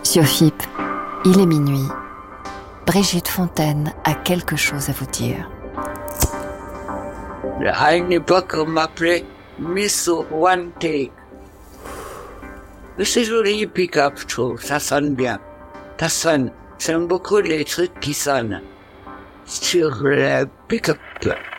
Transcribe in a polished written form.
Sur FIP, il est minuit. Brigitte Fontaine a quelque chose à vous dire. À une époque, on m'appelait Miss One Take. Mais c'est joli, pick-up, je trouve. Ça sonne bien. Ça sonne. J'aime beaucoup les trucs qui sonnent sur le pick-up.